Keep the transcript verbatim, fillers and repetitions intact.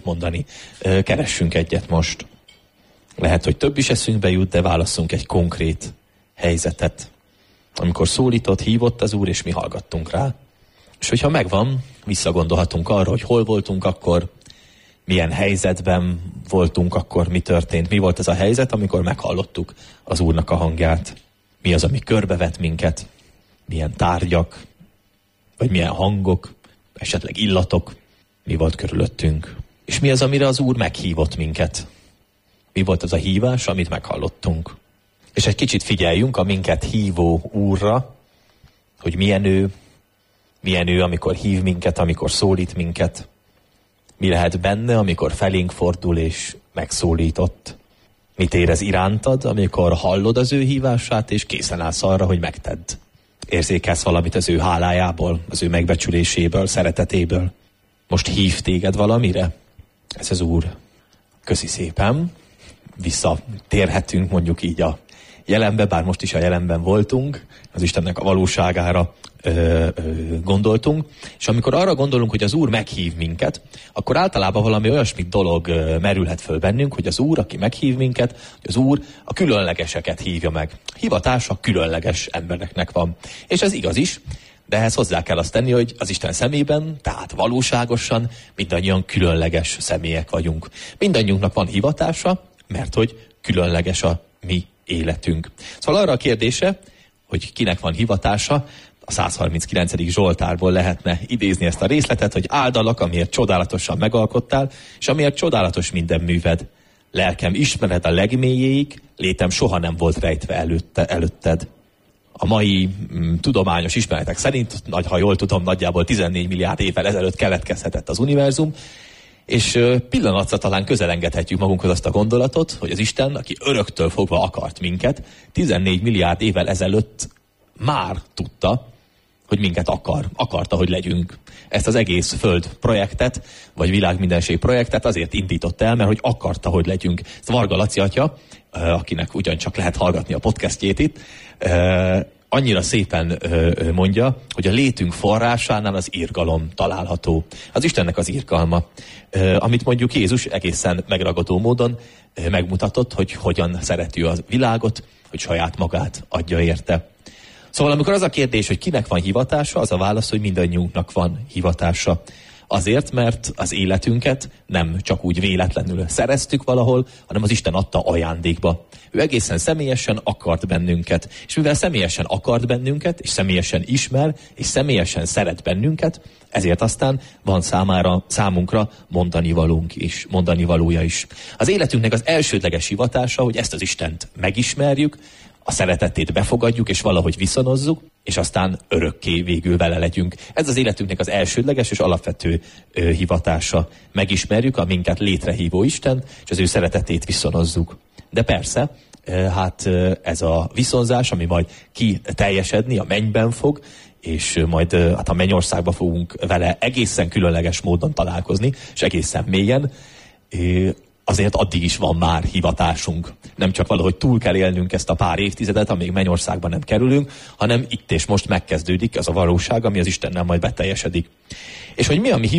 igent mondani. Keressünk egyet most. Lehet, hogy több is eszünkbe jut, de válasszunk egy konkrét helyzetet. Amikor szólított, hívott az Úr, és mi hallgattunk rá. És hogyha megvan, visszagondolhatunk arra, hogy hol voltunk akkor, milyen helyzetben voltunk akkor, mi történt, mi volt ez a helyzet, amikor meghallottuk az Úrnak a hangját. Mi az, ami körbevet minket, milyen tárgyak, vagy milyen hangok, esetleg illatok, mi volt körülöttünk. És mi az, amire az Úr meghívott minket. Mi volt az a hívás, amit meghallottunk. És egy kicsit figyeljünk a minket hívó Úrra, hogy milyen ő, milyen ő, amikor hív minket, amikor szólít minket. Mi lehet benne, amikor felénk fordul és megszólított. Mit érez irántad, amikor hallod az ő hívását, és készen állsz arra, hogy megtedd. Érzékelsz valamit az ő hálájából, az ő megbecsüléséből, szeretetéből. Most hív téged valamire? Ez az Úr. Köszi szépen. Visszatérhetünk mondjuk így a jelenbe, bár most is a jelenben voltunk, az Istennek a valóságára ö, ö, gondoltunk, és amikor arra gondolunk, hogy az Úr meghív minket, akkor általában valami olyasmi dolog ö, merülhet föl bennünk, hogy az Úr, aki meghív minket, hogy az Úr a különlegeseket hívja meg. Hivatása különleges embereknek van. És ez igaz is, de ehhez hozzá kell azt tenni, hogy az Isten szemében, tehát valóságosan mindannyian különleges személyek vagyunk. Mindannyiunknak van hivatása, mert hogy különleges a mi életünk. Szóval arra a kérdése, hogy kinek van hivatása, a százharminckilencedik Zsoltárból lehetne idézni ezt a részletet, hogy áldalak, amiért csodálatosan megalkottál, és amiért csodálatos minden műved. Lelkem ismered a legmélyéig, létem soha nem volt rejtve előtte, előtted. A mai mm, tudományos ismeretek szerint, nagy, ha jól tudom, nagyjából tizennégy milliárd évvel ezelőtt keletkezhetett az univerzum, és pillanatra talán közelengedhetjük magunkhoz azt a gondolatot, hogy az Isten, aki öröktől fogva akart minket, tizennégy milliárd évvel ezelőtt már tudta, hogy minket akar. Akarta, hogy legyünk. Ezt az egész Föld projektet, vagy világmindenség projektet azért indított el, mert hogy akarta, hogy legyünk. Ez Varga Laci atya, akinek ugyancsak lehet hallgatni a podcastjét itt, annyira szépen ö, mondja, hogy a létünk forrásánál az irgalom található. Az Istennek az irgalma, ö, amit mondjuk Jézus egészen megragadó módon ö, megmutatott, hogy hogyan szereti a világot, hogy saját magát adja érte. Szóval amikor az a kérdés, hogy kinek van hivatása, az a válasz, hogy mindannyiunknak van hivatása. Azért, mert az életünket nem csak úgy véletlenül szereztük valahol, hanem az Isten adta ajándékba. Ő egészen személyesen akart bennünket. És mivel személyesen akart bennünket, és személyesen ismer, és személyesen szeret bennünket, ezért aztán van számára, számunkra mondani valónk is, mondani valója is. Az életünknek az elsődleges hivatása, hogy ezt az Istent megismerjük, a szeretetét befogadjuk, és valahogy viszonozzuk, és aztán örökké végül vele legyünk. Ez az életünknek az elsődleges és alapvető ö, hivatása. Megismerjük a minket létrehívó Isten, és az ő szeretetét viszonozzuk. De persze, ö, hát ö, ez a viszonzás, ami majd kiteljesedni, a mennyben fog, és ö, majd ö, hát a mennyországba fogunk vele egészen különleges módon találkozni, és egészen mélyen, ö, azért addig is van már hivatásunk. Nem csak valahogy túl kell élnünk ezt a pár évtizedet, amíg mennyországban nem kerülünk, hanem itt és most megkezdődik az a valóság, ami az Istennel majd beteljesedik. És hogy mi a mi